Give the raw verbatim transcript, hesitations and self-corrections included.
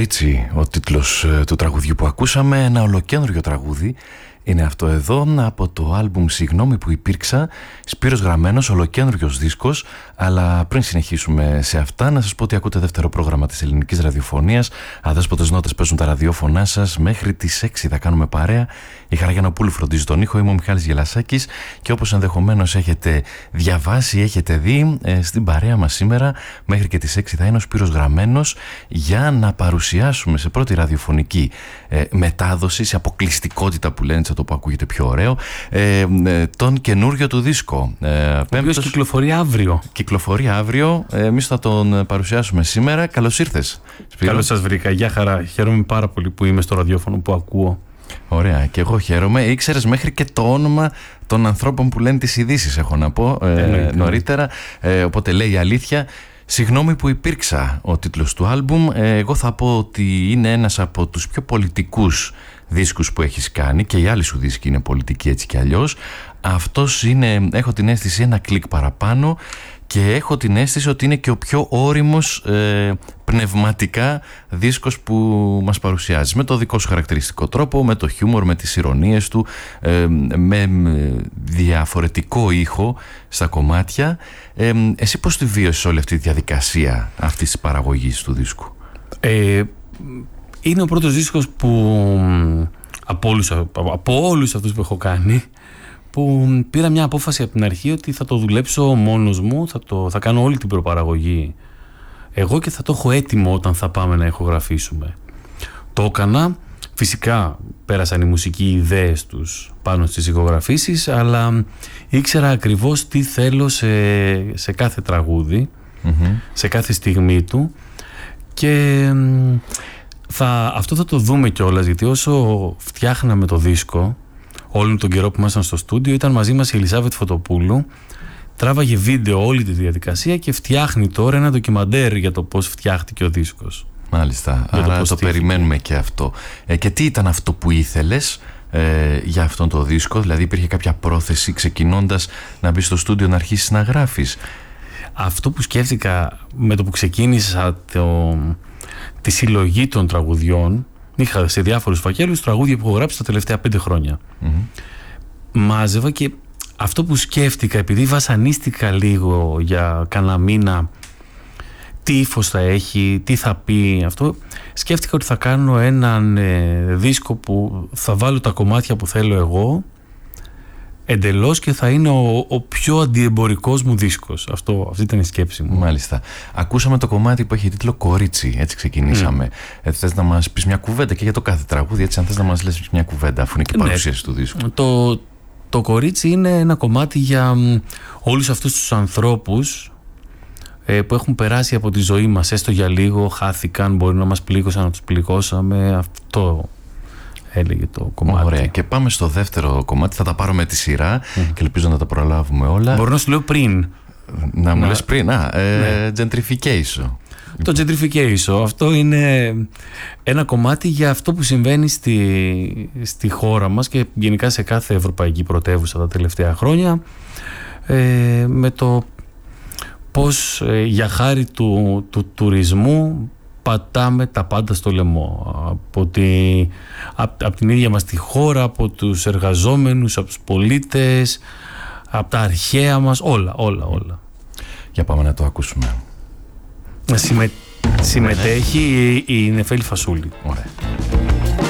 Κορίτσι, ο τίτλος του τραγουδιού που ακούσαμε, ένα ολοκένουργιο τραγούδι. Είναι αυτό εδώ από το άλμπουμ «Συγγνώμη που υπήρξα», Σπύρος Γραμμένος, ολοκένουργιος δίσκος. Αλλά πριν συνεχίσουμε σε αυτά, να σας πω ότι ακούτε δεύτερο πρόγραμμα της ελληνικής ραδιοφωνίας. Αδέσποτες νότες παίζουν τα ραδιόφωνά σας. Μέχρι τις έξι θα κάνουμε παρέα. Η Χαραγιανοπούλου φροντίζει τον ήχο. Είμαι ο Μιχάλης Γελασάκης. Και όπως ενδεχομένως έχετε διαβάσει, έχετε δει, ε, στην παρέα μας σήμερα μέχρι και τις έξι θα είναι ο Σπύρος Γραμμένος, για να παρουσιάσουμε σε πρώτη ραδιοφωνική ε, μετάδοση, σε αποκλειστικότητα που λένε, το που ακούγεται πιο ωραίο, ε, ε, τον καινούριο του δίσκο. Ε, ο οποίος κυκλοφορεί αύριο. Κυκλοφορεί αύριο. Ε, εμείς θα τον παρουσιάσουμε σήμερα. Καλώς ήρθες, Σπύρο. Καλώς σας βρήκα. Γεια χαρά. Χαίρομαι πάρα πολύ που είμαι στο ραδιόφωνο που ακούω. Ωραία, και εγώ χαίρομαι. Ήξερες μέχρι και το όνομα των ανθρώπων που λένε τις ειδήσεις, έχω να πω, ε, νωρίτερα. Ε, οπότε λέει η αλήθεια. Συγγνώμη που υπήρξα, ο τίτλος του άλμπουμ. Ε, εγώ θα πω ότι είναι ένας από τους πιο πολιτικούς δίσκους που έχεις κάνει, και οι άλλοι σου δίσκοι είναι πολιτικοί έτσι κι αλλιώς. Αυτός είναι, έχω την αίσθηση, ένα κλικ παραπάνω, και έχω την αίσθηση ότι είναι και ο πιο όριμος ε, πνευματικά δίσκος που μας παρουσιάζεις, με το δικό σου χαρακτηριστικό τρόπο, με το χιούμορ, με τις ηρωνίες του, ε, με διαφορετικό ήχο στα κομμάτια. Ε, εσύ πώς τη βίωσες όλη αυτή τη διαδικασία αυτής της παραγωγής του δίσκου? Ε, είναι ο πρώτος δίσκος που από όλους, από όλους αυτούς που έχω κάνει, που πήρα μια απόφαση από την αρχή ότι θα το δουλέψω μόνος μου, θα, το, θα κάνω όλη την προπαραγωγή εγώ και θα το έχω έτοιμο όταν θα πάμε να ηχογραφήσουμε. Το έκανα, φυσικά πέρασαν οι μουσικοί ιδέες τους πάνω στις ηχογραφήσεις, αλλά ήξερα ακριβώς τι θέλω σε, σε κάθε τραγούδι, mm-hmm. σε κάθε στιγμή του, και θα, αυτό θα το δούμε κιόλας, γιατί όσο φτιάχναμε το δίσκο, όλον τον καιρό που ήμασταν στο στούντιο, ήταν μαζί μας η Ελισάβετ Φωτοπούλου. Τράβαγε βίντεο όλη τη διαδικασία και φτιάχνει τώρα ένα ντοκιμαντέρ για το πώς φτιάχτηκε ο δίσκος. Μάλιστα, για άρα το, το περιμένουμε και αυτό. Ε, και τι ήταν αυτό που ήθελες ε, για αυτόν το δίσκο? Δηλαδή υπήρχε κάποια πρόθεση ξεκινώντας να μπεις στο στούντιο να αρχίσεις να γράφεις? Αυτό που σκέφτηκα με το που ξεκίνησα το, τη συλλογή των τραγουδιών, είχα σε διάφορους φακέλους τραγούδια που έχω γράψει τα τελευταία πέντε χρόνια. Mm-hmm. Μάζευα, και αυτό που σκέφτηκα, επειδή βασανίστηκα λίγο για κανένα μήνα τι ύφος θα έχει, τι θα πει αυτό, σκέφτηκα ότι θα κάνω έναν ε, δίσκο που θα βάλω τα κομμάτια που θέλω εγώ εντελώς, και θα είναι ο, ο πιο αντιεμπορικός μου δίσκος. Αυτό, αυτή ήταν η σκέψη μου. Μάλιστα. Ακούσαμε το κομμάτι που έχει τίτλο «Κορίτσι», έτσι ξεκινήσαμε. Mm. Ε, θες να μας πεις μια κουβέντα και για το κάθε τραγούδι, έτσι, αν θες να μας λες μια κουβέντα, αφού είναι και η παρουσίαση του δίσκου? Το, το «Κορίτσι» είναι ένα κομμάτι για όλους αυτούς τους ανθρώπους ε, που έχουν περάσει από τη ζωή μας, έστω για λίγο, χάθηκαν, μπορεί να μας πλήγωσαν, να τους πληγώσαμε. Αυτό έλεγε το κομμάτι. Ωραία, και πάμε στο δεύτερο κομμάτι. Θα τα πάρω με τη σειρά mm. και ελπίζω να τα προλάβουμε όλα. Μπορώ να σου λέω πριν. Να μου να... λες πριν. Α, ε, ναι. Gentrification. Το Gentrification, αυτό είναι ένα κομμάτι για αυτό που συμβαίνει στη, στη χώρα μας και γενικά σε κάθε ευρωπαϊκή πρωτεύουσα τα τελευταία χρόνια, ε, με το πώς ε, για χάρη του, του τουρισμού πατάμε τα πάντα στο λαιμό, από, τη, από, από την ίδια μας τη χώρα, από τους εργαζόμενους, από τους πολίτες, από τα αρχαία μας, όλα, όλα, όλα. Για πάμε να το ακούσουμε. Συμμε, συμμετέχει η, η Νεφέλη Φασούλη. Ωραία.